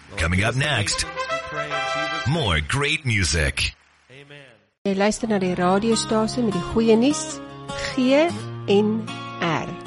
Coming up next, more great music. Jy luister na die radiostasie met die goeie nuus, GNR.